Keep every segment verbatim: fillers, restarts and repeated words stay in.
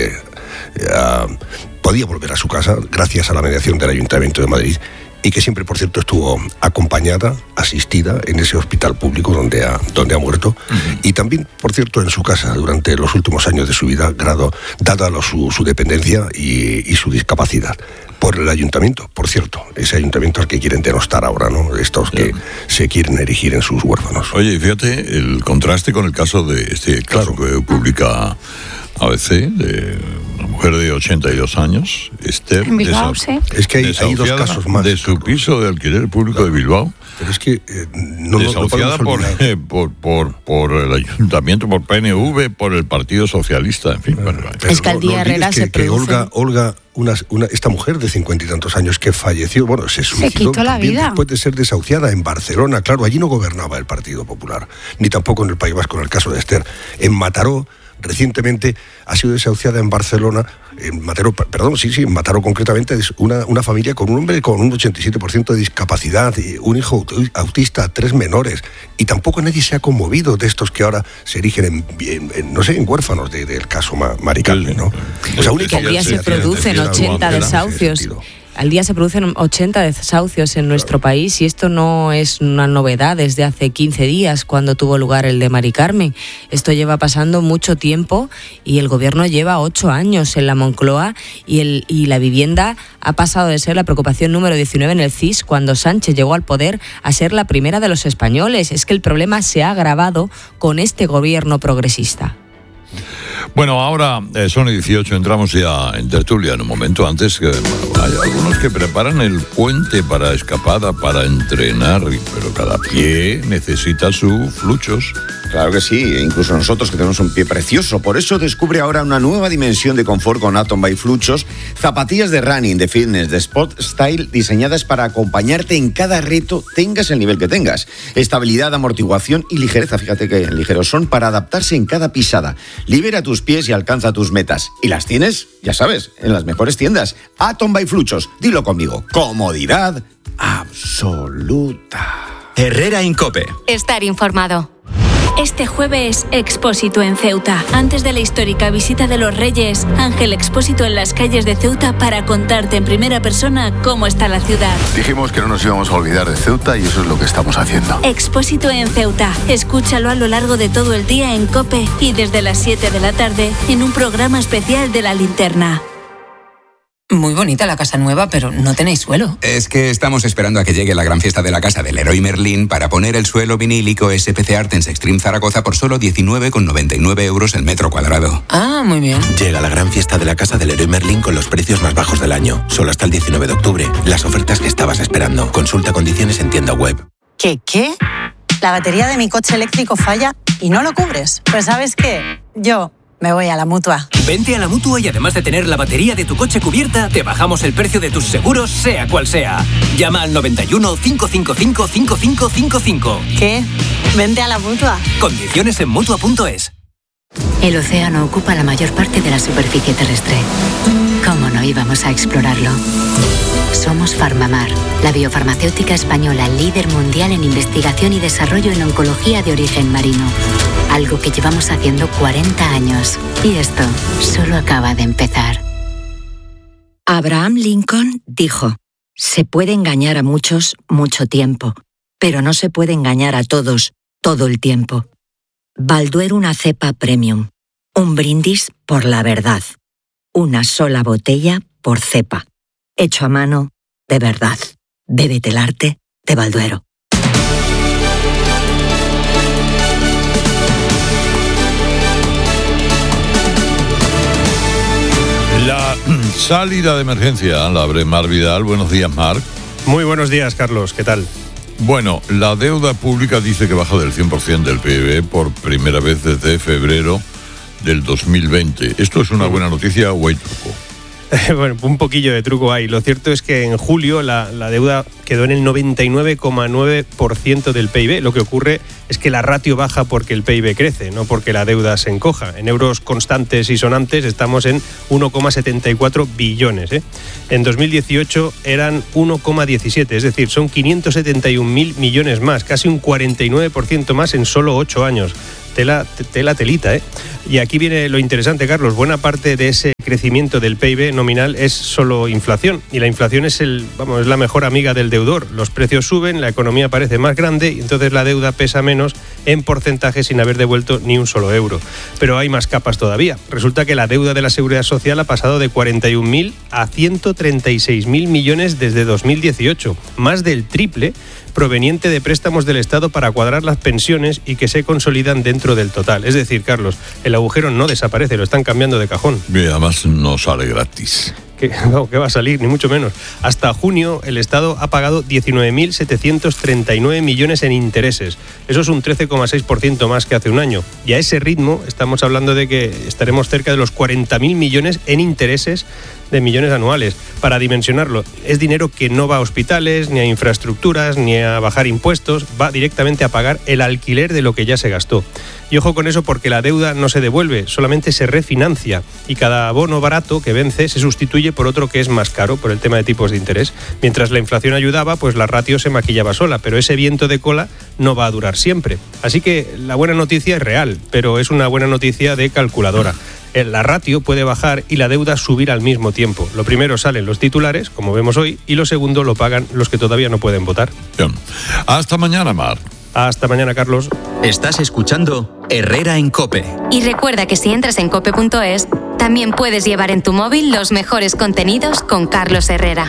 eh, eh, podía volver a su casa gracias a la mediación del Ayuntamiento de Madrid, y que siempre, por cierto, estuvo acompañada, asistida en ese hospital público donde ha, donde ha muerto, uh-huh. y también, por cierto, en su casa durante los últimos años de su vida, grado, dada lo, su, su dependencia y, y su discapacidad. Por el ayuntamiento, por cierto, ese ayuntamiento al que quieren denostar ahora, ¿no? Estos que yeah. se quieren erigir en sus huérfanos. Oye, fíjate el contraste con el caso de este caso claro. que publica A B C, de una mujer de ochenta y dos años, Esther, en Bilbao, desa- sí. Es que hay, hay dos casos más. De su piso de alquiler público claro. de Bilbao. Pero es que eh, no, desahuciada no, no por, eh, por, por, por el ayuntamiento, por P N V, por el Partido Socialista, en fin. Bueno, es que al día no, no Herrera que, se que produce... Olga, Olga una, una, esta mujer de cincuenta y tantos años que falleció, bueno, se suicidó se quitó la vida después de ser desahuciada en Barcelona. Claro, allí no gobernaba el Partido Popular, ni tampoco en el País Vasco, en el caso de Esther. En Mataró, recientemente ha sido desahuciada en Barcelona, en Mataró, perdón, sí, sí, en Mataró concretamente, es una, una familia con un hombre con un ochenta y siete por ciento de discapacidad, un hijo autista, tres menores, y tampoco nadie se ha conmovido de estos que ahora se erigen en, en, en no sé, en huérfanos de, del caso Mari Carmen, ¿no? O sea, única al día se producen ochenta desahucios. Al día se producen ochenta desahucios en nuestro país, y esto no es una novedad desde hace quince días, cuando tuvo lugar el de Mari Carmen. Esto lleva pasando mucho tiempo y el gobierno lleva ocho años en la Moncloa, y, el, y la vivienda ha pasado de ser la preocupación número diecinueve en el C I S cuando Sánchez llegó al poder a ser la primera de los españoles. Es que el problema se ha agravado con este gobierno progresista. Bueno, ahora eh, son dieciocho, entramos ya en tertulia en un momento. Antes que bueno, hay algunos que preparan el puente para escapada, para entrenar, pero cada pie necesita sus fluchos. Claro que sí, incluso nosotros que tenemos un pie precioso. Por eso descubre ahora una nueva dimensión de confort con Atom by Fluchos, zapatillas de running, de fitness, de sport style, diseñadas para acompañarte en cada reto, tengas el nivel que tengas. Estabilidad, amortiguación y ligereza, fíjate que ligeros son, para adaptarse en cada pisada. Libera tus pies y alcanza tus metas. Y las tienes, ya sabes, en las mejores tiendas. Atom by Fluchos, dilo conmigo, comodidad absoluta. Herrera Incope. Estar informado. Este jueves, Expósito en Ceuta. Antes de la histórica visita de los Reyes, Ángel Expósito en las calles de Ceuta para contarte en primera persona cómo está la ciudad. Dijimos que no nos íbamos a olvidar de Ceuta y eso es lo que estamos haciendo. Expósito en Ceuta. Escúchalo a lo largo de todo el día en COPE y desde las siete de la tarde en un programa especial de La Linterna. Muy bonita la casa nueva, pero no tenéis suelo. Es que estamos esperando a que llegue la gran fiesta de la casa del Leroy Merlin para poner el suelo vinílico S P C Artens Extreme Zaragoza por solo diecinueve con noventa y nueve euros el metro cuadrado. Ah, muy bien. Llega la gran fiesta de la casa del Leroy Merlin con los precios más bajos del año. Solo hasta el diecinueve de octubre. Las ofertas que estabas esperando. Consulta condiciones en tienda web. ¿Qué, qué? La batería de mi coche eléctrico falla y no lo cubres. Pues ¿sabes qué? Yo... me voy a la Mutua. Vente a la Mutua y además de tener la batería de tu coche cubierta, te bajamos el precio de tus seguros, sea cual sea. Llama al noventa y uno, cinco cinco cinco, cinco cinco cinco cinco. ¿Qué? Vente a la Mutua. Condiciones en Mutua punto es. El océano ocupa la mayor parte de la superficie terrestre. ¿Cómo no íbamos a explorarlo? Somos Farmamar, la biofarmacéutica española líder mundial en investigación y desarrollo en oncología de origen marino. Algo que llevamos haciendo cuarenta años. Y esto solo acaba de empezar. Abraham Lincoln dijo: se puede engañar a muchos mucho tiempo, pero no se puede engañar a todos todo el tiempo. Balduero una cepa premium. Un brindis por la verdad. Una sola botella por cepa. Hecho a mano, de verdad. Bébete el arte de Balduero. La salida de emergencia la abre Mar Vidal. Buenos días, Mar. Muy buenos días, Carlos. ¿Qué tal? Bueno, la deuda pública dice que baja del cien por ciento del P I B por primera vez desde febrero del dos mil veinte. ¿Esto es una buena noticia o hay truco? Bueno, un poquillo de truco hay. Lo cierto es que en julio la, la deuda quedó en el noventa y nueve coma nueve por ciento del P I B. Lo que ocurre es que la ratio baja porque el P I B crece, no porque la deuda se encoja. En euros constantes y sonantes estamos en uno coma setenta y cuatro billones. ¿eh? En dos mil dieciocho eran uno coma diecisiete, es decir, son quinientos setenta y un mil millones más, casi un cuarenta y nueve por ciento más en solo ocho años. Tela, tela telita, ¿eh? Y aquí viene lo interesante, Carlos. Buena parte de ese crecimiento del P I B nominal es solo inflación, y la inflación es el, vamos, es la mejor amiga del deudor. Los precios suben, la economía parece más grande y entonces la deuda pesa menos en porcentaje sin haber devuelto ni un solo euro. Pero hay más capas todavía. Resulta que la deuda de la Seguridad Social ha pasado de cuarenta y un mil a ciento treinta y seis mil millones desde dos mil dieciocho, más del triple, proveniente de préstamos del Estado para cuadrar las pensiones y que se consolidan dentro del total. Es decir, Carlos, el agujero no desaparece, lo están cambiando de cajón. Y además no sale gratis. Que, no, que va a salir, ni mucho menos. Hasta junio el Estado ha pagado diecinueve mil setecientos treinta y nueve millones en intereses. Eso es un trece coma seis por ciento más que hace un año. Y a ese ritmo estamos hablando de que estaremos cerca de los cuarenta mil millones en intereses de millones anuales. Para dimensionarlo, es dinero que no va a hospitales, ni a infraestructuras, ni a bajar impuestos, va directamente a pagar el alquiler de lo que ya se gastó. Y ojo con eso, porque la deuda no se devuelve, solamente se refinancia, y cada bono barato que vence se sustituye por otro que es más caro por el tema de tipos de interés. Mientras la inflación ayudaba, pues la ratio se maquillaba sola, pero ese viento de cola no va a durar siempre. Así que la buena noticia es real, pero es una buena noticia de calculadora. La ratio puede bajar y la deuda subir al mismo tiempo. Lo primero salen los titulares, como vemos hoy, y lo segundo lo pagan los que todavía no pueden votar. Bien. Hasta mañana, Mar. Hasta mañana, Carlos. Estás escuchando Herrera en COPE. Y recuerda que si entras en cope punto es, también puedes llevar en tu móvil los mejores contenidos con Carlos Herrera.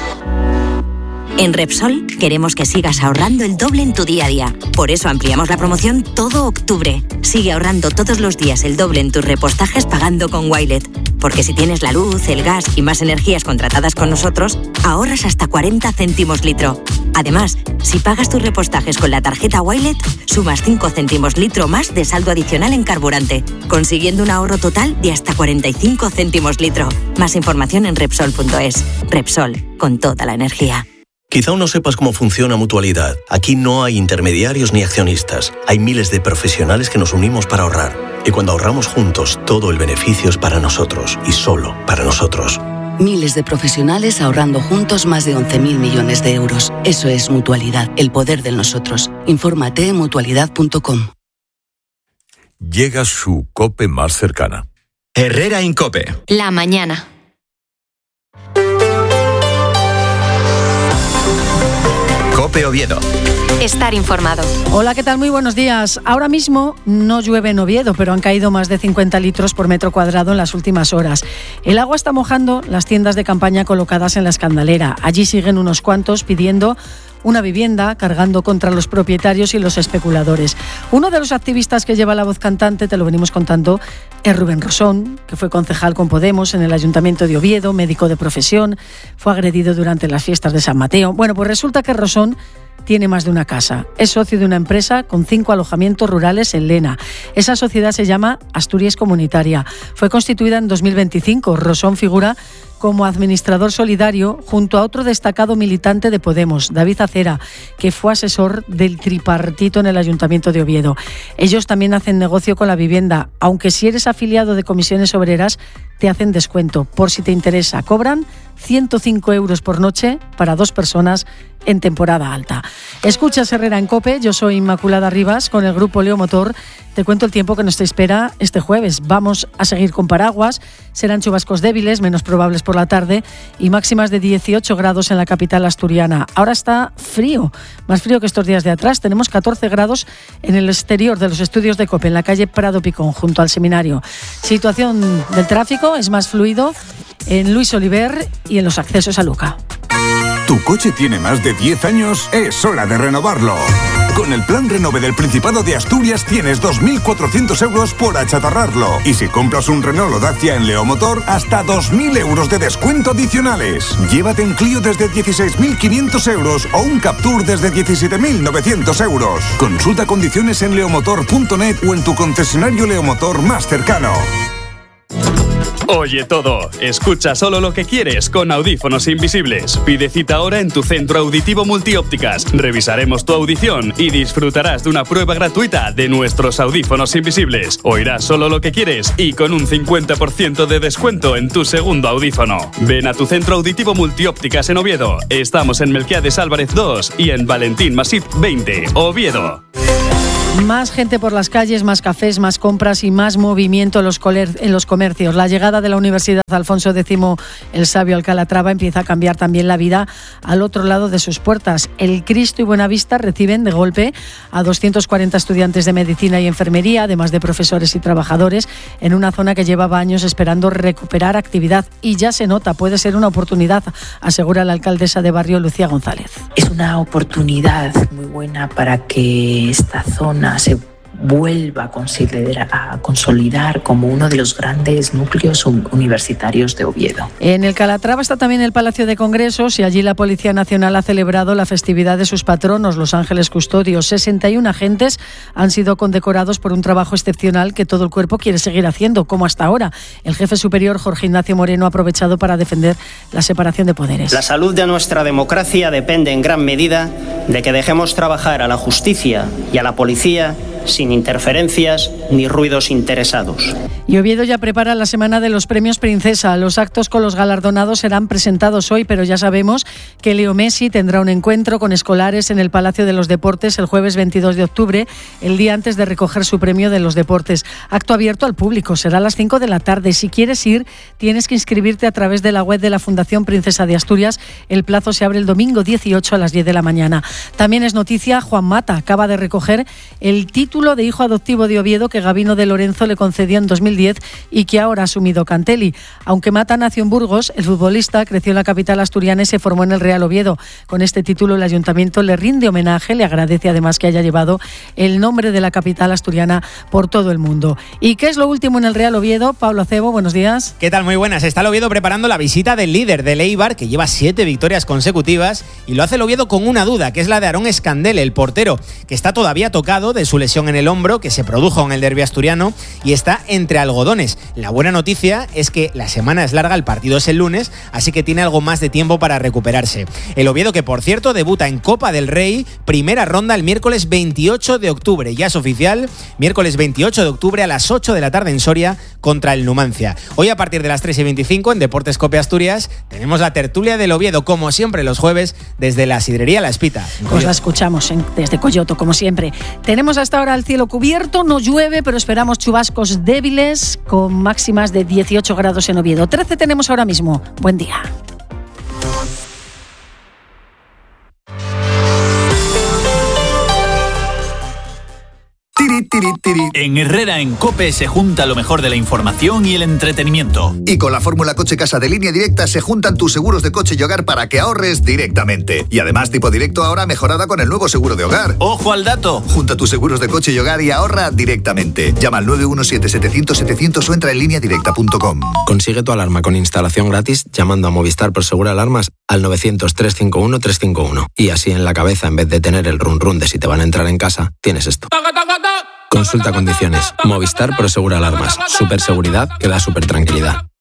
En Repsol queremos que sigas ahorrando el doble en tu día a día. Por eso ampliamos la promoción todo octubre. Sigue ahorrando todos los días el doble en tus repostajes pagando con Wilet. Porque si tienes la luz, el gas y más energías contratadas con nosotros, ahorras hasta cuarenta céntimos litro. Además, si pagas tus repostajes con la tarjeta Wilet, sumas cinco céntimos litro más de saldo adicional en carburante, consiguiendo un ahorro total de hasta cuarenta y cinco céntimos litro. Más información en Repsol punto es. Repsol, con toda la energía. Quizá aún no sepas cómo funciona Mutualidad. Aquí no hay intermediarios ni accionistas. Hay miles de profesionales que nos unimos para ahorrar. Y cuando ahorramos juntos, todo el beneficio es para nosotros y solo para nosotros. Miles de profesionales ahorrando juntos más de once mil millones de euros. Eso es Mutualidad, el poder de nosotros. Infórmate en mutualidad punto com. Llega su COPE más cercana. Herrera en COPE. La mañana. COPE Oviedo. Estar informado. Hola, ¿qué tal? Muy buenos días. Ahora mismo no llueve en Oviedo, pero han caído más de cincuenta litros por metro cuadrado en las últimas horas. El agua está mojando las tiendas de campaña colocadas en la Escandalera. Allí siguen unos cuantos pidiendo una vivienda, cargando contra los propietarios y los especuladores. Uno de los activistas que lleva la voz cantante, te lo venimos contando, es Rubén Rosón, que fue concejal con Podemos en el Ayuntamiento de Oviedo, médico de profesión, fue agredido durante las fiestas de San Mateo. Bueno, pues resulta que Rosón tiene más de una casa. Es socio de una empresa con cinco alojamientos rurales en Lena. Esa sociedad se llama Asturias Comunitaria. Fue constituida en dos mil veinticinco. Rosón figura como administrador solidario junto a otro destacado militante de Podemos, David Acera, que fue asesor del tripartito en el Ayuntamiento de Oviedo. Ellos también hacen negocio con la vivienda, aunque si eres afiliado de Comisiones Obreras te hacen descuento, por si te interesa. Cobran ciento cinco euros por noche para dos personas en temporada alta. Escuchas Herrera en COPE, yo soy Inmaculada Rivas con el grupo Leo Motor. Te cuento el tiempo que nos espera este jueves. Vamos a seguir con paraguas, serán chubascos débiles, menos probables por la tarde y máximas de dieciocho grados en la capital asturiana. Ahora está frío, más frío que estos días de atrás. Tenemos catorce grados en el exterior de los estudios de COPE, en la calle Prado Picón, junto al seminario. Situación del tráfico es más fluido en Luis Oliver y en los accesos a Luca. ¿Tu coche tiene más de diez años? Es hora de renovarlo. Con el plan Renove del Principado de Asturias tienes dos mil cuatrocientos euros por achatarrarlo. Y si compras un Renault o Dacia en Leo Motor, hasta dos mil euros de descuento adicionales. Llévate un Clio desde dieciséis mil quinientos euros o un Captur desde diecisiete mil novecientos euros. Consulta condiciones en leomotor punto net o en tu concesionario Leomotor más cercano. Oye todo, escucha solo lo que quieres con audífonos invisibles. Pide cita ahora en tu centro auditivo Multiópticas. Revisaremos tu audición y disfrutarás de una prueba gratuita de nuestros audífonos invisibles. Oirás solo lo que quieres y con un cincuenta por ciento de descuento en tu segundo audífono. Ven a tu centro auditivo Multiópticas en Oviedo. Estamos en Melquiades Álvarez dos y en Valentín Masip veinte, Oviedo. Más gente por las calles, más cafés, más compras y más movimiento en los, coler- en los comercios. La llegada de la Universidad Alfonso X el Sabio al Calatrava empieza a cambiar también la vida al otro lado de sus puertas. El Cristo y Buenavista reciben de golpe a doscientos cuarenta estudiantes de medicina y enfermería, además de profesores y trabajadores, en una zona que llevaba años esperando recuperar actividad. Y ya se nota, puede ser una oportunidad, asegura la alcaldesa de barrio, Lucía González. Es una oportunidad muy buena para que esta zona se vuelva a considerar, a consolidar como uno de los grandes núcleos universitarios de Oviedo. En el Calatrava está también el Palacio de Congresos y allí la Policía Nacional ha celebrado la festividad de sus patronos, los Ángeles Custodios. sesenta y uno agentes han sido condecorados por un trabajo excepcional que todo el cuerpo quiere seguir haciendo, como hasta ahora. El jefe superior, Jorge Ignacio Moreno, ha aprovechado para defender la separación de poderes. La salud de nuestra democracia depende en gran medida de que dejemos trabajar a la justicia y a la policía sin interferencias ni ruidos interesados. Y Oviedo ya prepara la semana de los premios Princesa. Los actos con los galardonados serán presentados hoy, pero ya sabemos que Leo Messi tendrá un encuentro con escolares en el Palacio de los Deportes el jueves veintidós de octubre, el día antes de recoger su premio de los deportes. Acto abierto al público, será a las cinco de la tarde. Si quieres ir, tienes que inscribirte a través de la web de la Fundación Princesa de Asturias. El plazo se abre el domingo dieciocho a las diez de la mañana. También es noticia, Juan Mata acaba de recoger el título de hijo adoptivo de Oviedo que Gabino de Lorenzo le concedió en dos mil diez y que ahora ha asumido Cantelli. Aunque Mata nació en Burgos, el futbolista creció en la capital asturiana y se formó en el Real Oviedo. Con este título el ayuntamiento le rinde homenaje, le agradece además que haya llevado el nombre de la capital asturiana por todo el mundo. ¿Y qué es lo último en el Real Oviedo? Pablo Acebo, buenos días. ¿Qué tal? Muy buenas. Está el Oviedo preparando la visita del líder del Eibar, que lleva siete victorias consecutivas, y lo hace el Oviedo con una duda, que es la de Aarón Escandel, el portero, que está todavía tocado de su lesión en el hombro que se produjo en el derbi asturiano y está entre algodones. La buena noticia es que la semana es larga, el partido es el lunes, así que tiene algo más de tiempo para recuperarse. El Oviedo, que por cierto debuta en Copa del Rey, primera ronda el miércoles veintiocho de octubre, ya es oficial, miércoles veintiocho de octubre a las ocho de la tarde en Soria contra el Numancia. Hoy a partir de las tres y veinticinco en Deportes Cope Asturias tenemos la tertulia del Oviedo, como siempre los jueves, desde la sidrería La Espita. Pues la escuchamos en, desde Coyoto, como siempre. Tenemos hasta ahora el cielo cubierto, no llueve, pero esperamos chubascos débiles con máximas de dieciocho grados en Oviedo. trece tenemos ahora mismo. Buen día. Tiri, tiri, tiri. En Herrera en COPE se junta lo mejor de la información y el entretenimiento. Y con la fórmula Coche Casa de Línea Directa se juntan tus seguros de coche y hogar para que ahorres directamente. Y además tipo directo ahora mejorada con el nuevo seguro de hogar. ¡Ojo al dato! Junta tus seguros de coche y hogar y ahorra directamente. Llama al nueve uno siete, setecientos, setecientos o entra en línea directa punto com. Consigue tu alarma con instalación gratis llamando a Movistar Prosegur Alarmas al novecientos, trescientos cincuenta y uno, trescientos cincuenta y uno. Y así en la cabeza, en vez de tener el run run de si te van a entrar en casa, tienes esto. Consulta condiciones. Movistar Prosegur Alarmas. Super seguridad que da super tranquilidad.